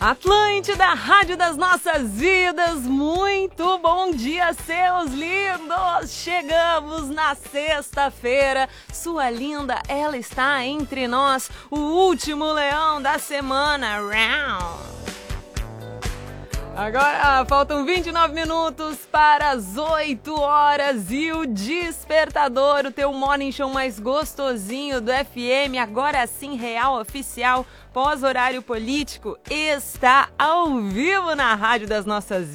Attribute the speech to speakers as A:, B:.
A: Atlântida, Rádio das Nossas Vidas, muito bom dia, seus lindos! Chegamos na sexta-feira, sua linda, ela está entre nós, o último leão da semana. Agora faltam 29 minutos para as 8 horas e o Despertador, o teu morning show mais gostosinho do FM, agora sim real oficial, pós-horário político, está ao vivo na Rádio das Nossas